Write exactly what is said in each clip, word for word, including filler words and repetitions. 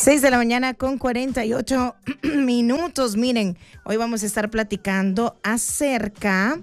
seis de la mañana con cuarenta y ocho minutos. Miren, hoy vamos a estar platicando acerca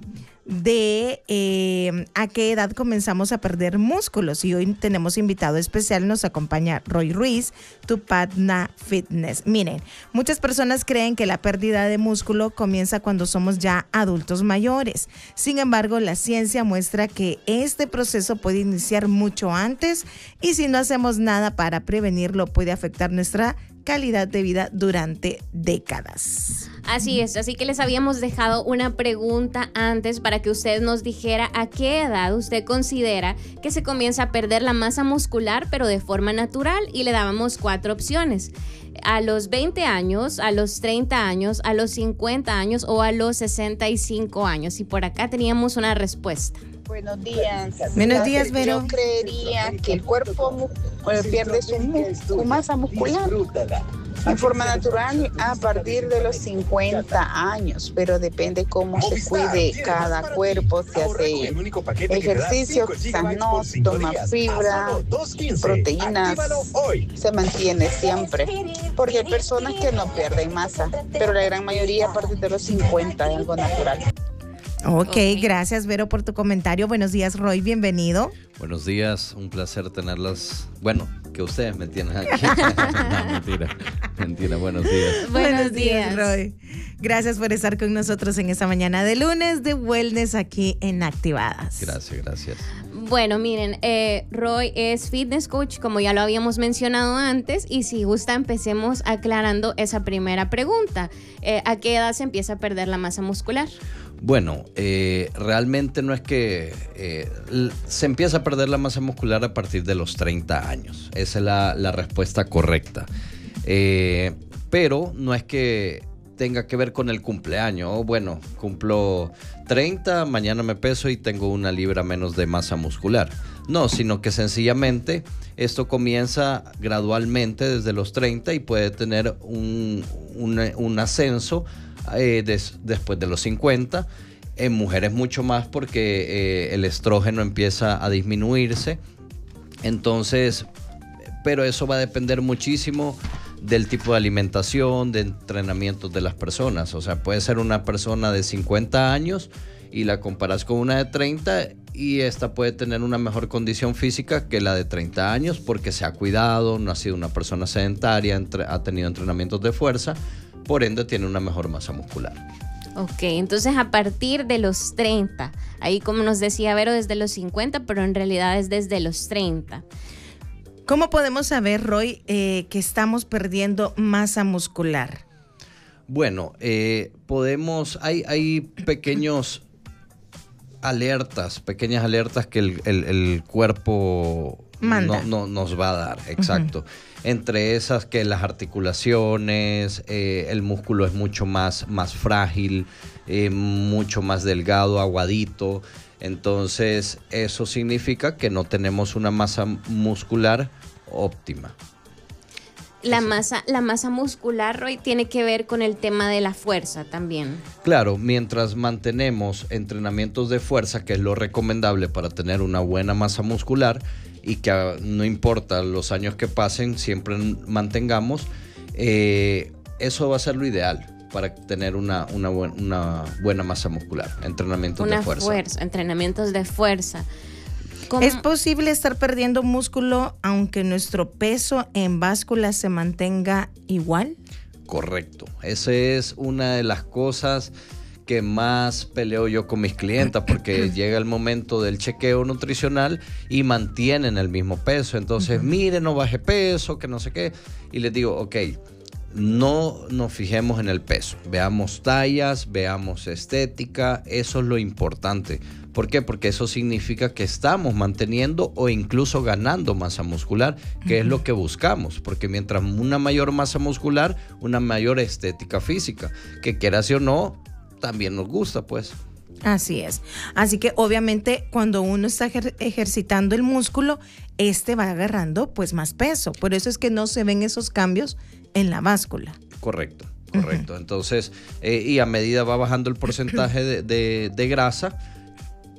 de eh, a qué edad comenzamos a perder músculos. Y hoy tenemos invitado especial, nos acompaña Roy Ruiz, Tupatna Fitness. Miren, muchas personas creen que la pérdida de músculo comienza cuando somos ya adultos mayores. Sin embargo, la ciencia muestra que este proceso puede iniciar mucho antes y si no hacemos nada para prevenirlo, puede afectar nuestra calidad de vida durante décadas. Así es, así que les habíamos dejado una pregunta antes para que usted nos dijera a qué edad usted considera que se comienza a perder la masa muscular, pero de forma natural, y le dábamos cuatro opciones: a los veinte años, a los treinta años, a los cincuenta años o a los sesenta y cinco años. Y por acá teníamos una respuesta. Buenos días. Buenos días, Vero. Yo creería que el cuerpo pierde su, su masa muscular en forma natural a partir de los cincuenta años, pero depende cómo se cuide cada cuerpo, se hace ejercicio, quizás no, toma fibra, proteínas, se mantiene siempre, porque hay personas que no pierden masa, pero la gran mayoría a partir de los cincuenta es algo natural. Ok, gracias Vero por tu comentario. Buenos días, Roy, bienvenido. Buenos días, un placer tenerlas. Bueno, que ustedes me tienen aquí. No, mentira, mentira, buenos días. Buenos días, Roy. Gracias por estar con nosotros en esta mañana de lunes de Wellness aquí en Activadas. Gracias, gracias. Bueno, miren, eh, Roy es fitness coach, como ya lo habíamos mencionado antes, y si gusta empecemos aclarando esa primera pregunta. Eh, ¿A qué edad se empieza a perder la masa muscular? Bueno, eh, realmente no es que eh, se empieza a perder la masa muscular a partir de los treinta años. Esa es la, la respuesta correcta. Eh, pero no es que tenga que ver con el cumpleaños. Oh, bueno, cumplo treinta, mañana me peso y tengo una libra menos de masa muscular. No, sino que sencillamente esto comienza gradualmente desde los treinta y puede tener un, un, un ascenso Eh, des, después de los cincuenta, en mujeres mucho más porque eh, el estrógeno empieza a disminuirse. Entonces, pero eso va a depender muchísimo del tipo de alimentación, de entrenamientos de las personas. O sea, puede ser una persona de cincuenta años y la comparas con una de treinta y esta puede tener una mejor condición física que la de treinta años porque se ha cuidado, no ha sido una persona sedentaria, entre, ha tenido entrenamientos de fuerza, por ende tiene una mejor masa muscular. Ok, entonces a partir de los treinta, ahí como nos decía Vero, desde los cincuenta, pero en realidad es desde los treinta. ¿Cómo podemos saber, Roy, eh, que estamos perdiendo masa muscular? Bueno, eh, podemos, hay, hay pequeños alertas, pequeñas alertas que el, el, el cuerpo Manda. No, no, nos va a dar, exacto. Uh-huh. Entre esas que las articulaciones, eh, el músculo es mucho más, más frágil, eh, mucho más delgado, aguadito. Entonces eso significa que no tenemos una masa muscular óptima. La masa, la masa muscular, Roy, tiene que ver con el tema de la fuerza también. Claro, mientras mantenemos entrenamientos de fuerza, que es lo recomendable para tener una buena masa muscular, y que no importa los años que pasen, siempre mantengamos, eh, eso va a ser lo ideal para tener una, una, buen, una buena masa muscular, entrenamientos una de fuerza. fuerza. Entrenamientos de fuerza. ¿Cómo? ¿Es posible estar perdiendo músculo aunque nuestro peso en báscula se mantenga igual? Correcto, esa es una de las cosas que más peleo yo con mis clientas porque llega el momento del chequeo nutricional y mantienen el mismo peso. Entonces, uh-huh. mire, no baje peso, que no sé qué. Y les digo, ok, no nos fijemos en el peso. Veamos tallas, veamos estética, eso es lo importante. ¿Por qué? Porque eso significa que estamos manteniendo o incluso ganando masa muscular, que uh-huh. es lo que buscamos. Porque mientras una mayor masa muscular, una mayor estética física, que quieras o no, también nos gusta, pues. Así es. Así que obviamente cuando uno está ejer- ejercitando el músculo, este va agarrando pues más peso. Por eso es que no se ven esos cambios en la báscula. Correcto, correcto. Uh-huh. Entonces, eh, y a medida va bajando el porcentaje de, de, de grasa,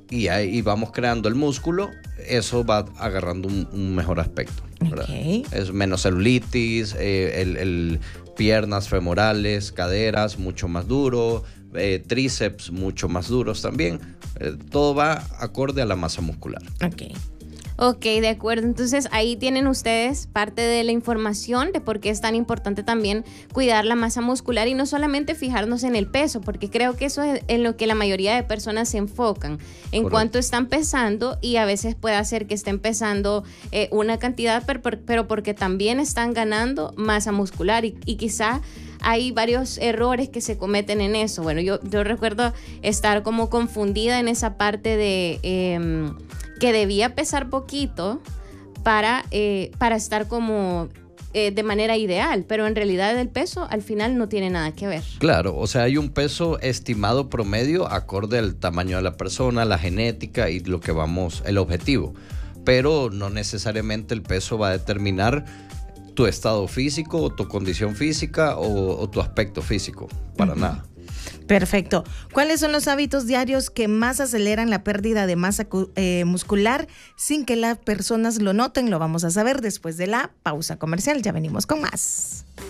y, ahí, y vamos creando el músculo, eso va agarrando un, un mejor aspecto, ¿verdad? Okay. Es menos celulitis, eh, el, el piernas femorales, caderas mucho más duro, eh, tríceps mucho más duros también. Eh, todo va acorde a la masa muscular. Ok. Ok, de acuerdo. Entonces ahí tienen ustedes parte de la información de por qué es tan importante también cuidar la masa muscular y no solamente fijarnos en el peso, porque creo que eso es en lo que la mayoría de personas se enfocan, en Correcto. cuánto están pesando, y a veces puede hacer que estén pesando eh, una cantidad, pero, pero porque también están ganando masa muscular y, y quizá hay varios errores que se cometen en eso. Bueno, yo, yo recuerdo estar como confundida en esa parte de eh, que debía pesar poquito para, eh, para estar como eh, de manera ideal, pero en realidad el peso al final no tiene nada que ver. Claro, o sea, hay un peso estimado promedio acorde al tamaño de la persona, la genética y lo que vamos, el objetivo. Pero no necesariamente el peso va a determinar tu estado físico o tu condición física o, o tu aspecto físico, para uh-huh. nada. Perfecto. ¿Cuáles son los hábitos diarios que más aceleran la pérdida de masa eh, muscular sin que las personas lo noten? Lo vamos a saber después de la pausa comercial. Ya venimos con más.